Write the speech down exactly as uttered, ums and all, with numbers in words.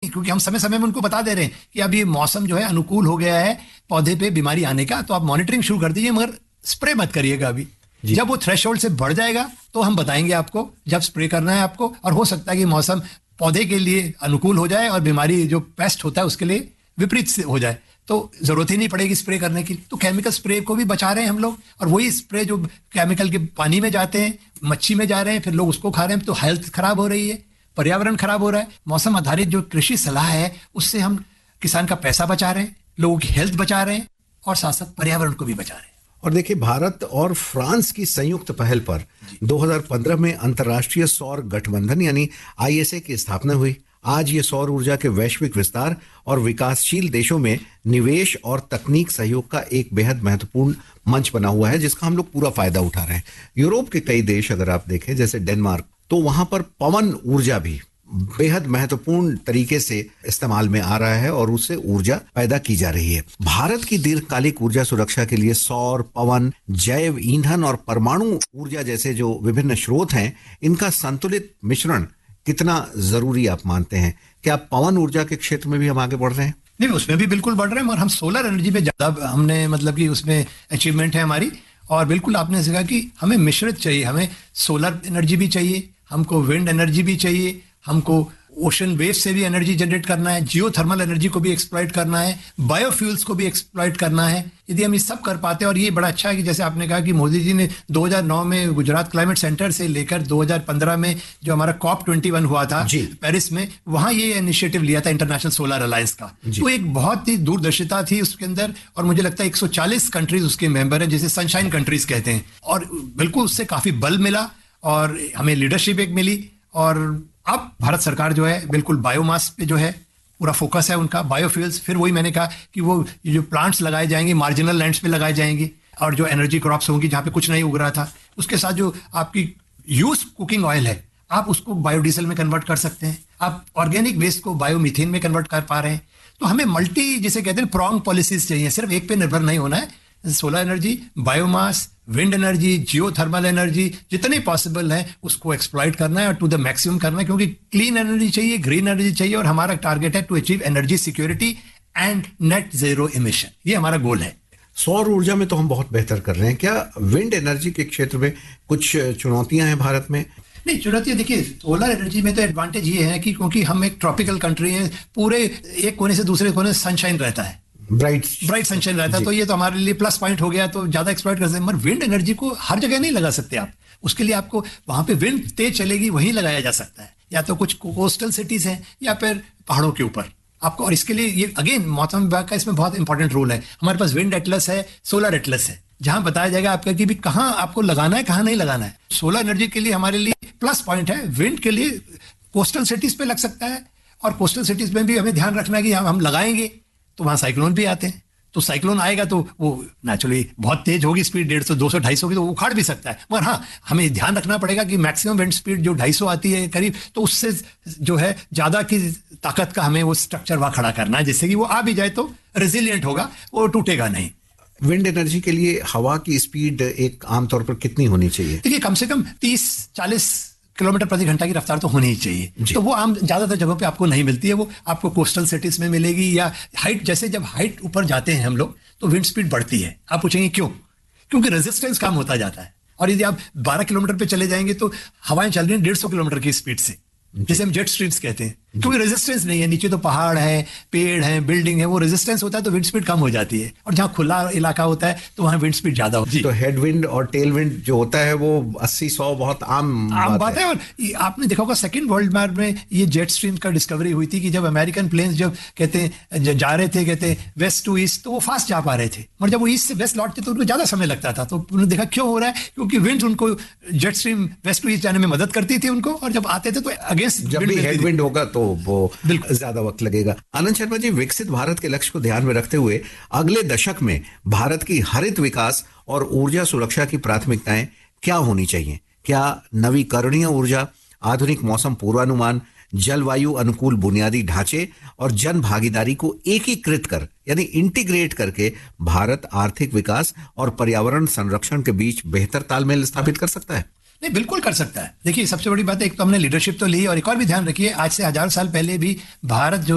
क्योंकि हम समय समय में उनको बता दे रहे हैं कि अब ये मौसम जो है अनुकूल हो गया है पौधे पे बीमारी आने का, तो आप मॉनिटरिंग शुरू कर दीजिए, मगर स्प्रे मत करिएगा अभी। जब वो थ्रेशोल्ड से बढ़ जाएगा तो हम बताएंगे आपको जब स्प्रे करना है आपको, और हो सकता है कि मौसम पौधे के लिए अनुकूल हो जाए और बीमारी जो पेस्ट होता है उसके लिए विपरीत से हो जाए, तो जरूरत ही नहीं पड़ेगी स्प्रे करने की। तो केमिकल स्प्रे को भी बचा रहे हैं हम लोग, और वही स्प्रे जो केमिकल के पानी में जाते हैं, मच्छी में जा रहे हैं, फिर लोग उसको खा रहे हैं, तो हेल्थ खराब हो रही है, पर्यावरण खराब हो रहा है। मौसम आधारित जो कृषि सलाह है उससे हम किसान का पैसा बचा रहे हैं, लोगों की हेल्थ बचा रहे हैं, और साथ साथ पर्यावरण को भी बचा रहे हैं। और देखिए, भारत और फ्रांस की संयुक्त पहल पर दो हज़ार पंद्रह में अंतर्राष्ट्रीय सौर गठबंधन यानी आई एस ए की स्थापना हुई। आज ये सौर ऊर्जा के वैश्विक विस्तार और विकासशील देशों में निवेश और तकनीक सहयोग का एक बेहद महत्वपूर्ण मंच बना हुआ है, जिसका हम लोग पूरा फायदा उठा रहे हैं। यूरोप के कई देश अगर आप देखें, जैसे डेनमार्क, तो वहां पर पवन ऊर्जा भी बेहद महत्वपूर्ण तरीके से इस्तेमाल में आ रहा है और उससे ऊर्जा पैदा की जा रही है। भारत की दीर्घकालिक ऊर्जा सुरक्षा के लिए सौर, पवन, जैव ईंधन और परमाणु ऊर्जा जैसे जो विभिन्न स्रोत हैं, इनका संतुलित मिश्रण कितना जरूरी आप मानते हैं? क्या पवन ऊर्जा के क्षेत्र में भी हम आगे बढ़ रहे हैं? नहीं, उसमें भी बिल्कुल बढ़ रहे हैं, और हम सोलर एनर्जी पे ज्यादा हमने मतलब कि उसमें अचीवमेंट है हमारी। और बिल्कुल आपने कहा कि हमें मिश्रित चाहिए, हमें सोलर एनर्जी भी चाहिए, हमको विंड एनर्जी भी चाहिए, हमको ओशन वेव से भी एनर्जी जनरेट करना है, जियो थर्मल एनर्जी को भी एक्सप्लॉइट करना है, बायोफ्यूल्स को भी एक्सप्लॉइट करना है। यदि हम ये सब कर पाते हैं, और ये बड़ा अच्छा है कि जैसे आपने कहा कि मोदी जी ने दो हज़ार नौ में गुजरात क्लाइमेट सेंटर से लेकर दो हज़ार पंद्रह में जो हमारा कॉप इक्कीस हुआ था पेरिस में, वहां ये इनिशिएटिव लिया था इंटरनेशनल सोलर अलायंस का। तो एक बहुत ही दूरदर्शिता थी उसके अंदर, और मुझे लगता है एक सौ चालीस कंट्रीज उसके मेंबर हैं, जिसे सनशाइन कंट्रीज कहते हैं, और बिल्कुल उससे काफी बल मिला और हमें लीडरशिप एक मिली। और अब भारत सरकार जो है बिल्कुल बायोमास पे जो है पूरा फोकस है उनका, बायोफ्यूल्स। फिर वही मैंने कहा कि वो जो प्लांट्स लगाए जाएंगे मार्जिनल लैंड्स पे लगाए जाएंगे, और जो एनर्जी क्रॉप्स होंगी जहाँ पे कुछ नहीं उग रहा था, उसके साथ जो आपकी यूज कुकिंग ऑयल है आप उसको बायोडीजल में कन्वर्ट कर सकते हैं, आप ऑर्गेनिक वेस्ट को बायोमीथेन में कन्वर्ट कर पा रहे हैं। तो हमें मल्टी, जिसे कहते हैं प्रॉन्ग पॉलिसीज चाहिए, सिर्फ एक पे निर्भर नहीं होना है। Solar energy, biomass, wind energy, जियो थर्मल एनर्जी, जितनी पॉसिबल है उसको एक्सप्लॉइट करना है और टू द मैक्सिमम करना है, क्योंकि क्लीन एनर्जी चाहिए, ग्रीन एनर्जी चाहिए, और हमारा टारगेट है to achieve energy security and net zero emission. ये हमारा गोल है। सौर ऊर्जा में तो हम बहुत बेहतर कर रहे हैं, क्या विंड एनर्जी के क्षेत्र में कुछ चुनौतियां हैं भारत में? नहीं, चुनौतियां देखिए, सोलर एनर्जी में तो एडवांटेज ये है कि क्योंकि हम एक ट्रॉपिकल कंट्री हैं, पूरे एक कोने से दूसरे कोने सनशाइन रहता है, ब्राइट ब्राइट सनशाइन रहता है, तो ये तो हमारे लिए प्लस पॉइंट हो गया, तो ज्यादा एक्सप्लॉइट कर सकते हैं। मगर विंड एनर्जी को हर जगह नहीं लगा सकते आप, उसके लिए आपको वहां पे विंड तेज चलेगी वहीं लगाया जा सकता है, या तो कुछ कोस्टल सिटीज हैं या फिर पहाड़ों के ऊपर आपको। और इसके लिए ये अगेन मौसम विभाग का इसमें बहुत इंपॉर्टेंट रोल है। हमारे पास विंड एटलस है, सोलर एटलस है, जहां बताया जाएगा आपका कि भी कहाँ आपको लगाना है, कहाँ नहीं लगाना है। सोलर एनर्जी के लिए हमारे लिए प्लस पॉइंट है, विंड के लिए कोस्टल सिटीज पे लग सकता है, और कोस्टल सिटीज में भी हमें ध्यान रखना है कि हम लगाएंगे तो वहां साइक्लोन भी आते हैं, तो साइक्लोन आएगा तो वो नेचुरली बहुत तेज होगी स्पीड, डेढ़ सौ दो सौ ढाई सौ की, तो वो उखाड़ भी सकता है। मगर हाँ, हमें ध्यान रखना पड़ेगा कि मैक्सिमम विंड स्पीड जो ढाई सौ आती है करीब, तो उससे जो है ज्यादा की ताकत का हमें वो स्ट्रक्चर वहां खड़ा करना है, जिससे कि वो आ भी जाए तो रेजिलियंट होगा, वो टूटेगा नहीं। विंड एनर्जी के लिए हवा की स्पीड एक आमतौर पर कितनी होनी चाहिए? देखिए, कम से कम तीस चालीस किलोमीटर प्रति घंटा की रफ्तार तो होनी ही चाहिए। तो वो आम ज्यादातर जगहों पे आपको नहीं मिलती है, वो आपको कोस्टल सिटीज में मिलेगी, या हाइट, जैसे जब हाइट ऊपर जाते हैं हम लोग तो विंड स्पीड बढ़ती है। आप पूछेंगे क्यों? क्योंकि रेजिस्टेंस कम होता जाता है, और यदि आप बारह किलोमीटर पे चले जाएंगे तो हवाएं चल रही हैं डेढ़ सौ किलोमीटर की स्पीड से, जिसे हम जेट स्ट्रीम्स कहते हैं, क्योंकि रेजिस्टेंस नहीं है, नीचे तो पहाड़ है, पेड़ है, बिल्डिंग है, वो रेजिस्टेंस होता है तो विंड स्पीड कम हो जाती है, और जहाँ खुला इलाका होता है तो वहाँ विंड स्पीड ज्यादा होती है। तो हेड विंड और टेल विंड जो होता है वो अस्सी सौ बहुत आम आम बात है। और आपने देखा होगा सेकंड वर्ल्ड वॉर में ये जेट स्ट्रीम का डिस्कवरी हुई थी, कि जब अमेरिकन प्लेन्स जब कहते हैं जा रहे थे, कहते हैं वेस्ट टू ईस्ट, तो वो फास्ट जा पा रहे थे, और जब वो ईस्ट से वेस्ट लौटते तो उनको ज्यादा समय लगता था। तो उन्होंने देखा क्यों हो रहा है, क्योंकि विंड उनको jet stream waste to east जाने में मदद करती थी उनको, और जब आते थे तो अगेंस्ट जब भी हेड विंड होगा तो वो ज्यादा वक्त लगेगा। आनंद शर्मा जी, विकसित भारत के लक्ष्य को ध्यान में रखते हुए अगले दशक में भारत की हरित विकास और ऊर्जा सुरक्षा की प्राथमिकताएं क्या होनी चाहिए? क्या नवीकरणीय ऊर्जा, आधुनिक मौसम पूर्वानुमान, जलवायु अनुकूल बुनियादी ढांचे और जन भागीदारी को एकीकृत कर यानी इंटीग्रेट करके भारत आर्थिक विकास और पर्यावरण संरक्षण के बीच बेहतर तालमेल स्थापित कर सकता है? नहीं, बिल्कुल कर सकता है। देखिए, सबसे बड़ी बात है, एक तो हमने लीडरशिप तो ली, और एक और भी ध्यान रखिए, आज से हजार साल पहले भी भारत जो